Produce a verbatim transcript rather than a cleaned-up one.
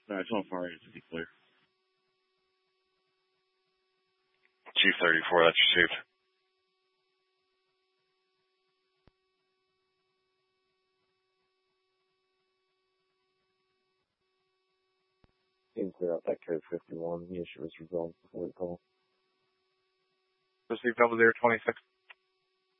Alright, so far it's clear. G thirty-four, that's received. Didn't clear out that code fifty-one. The issue was resolved before the call. Received double zero twenty-six.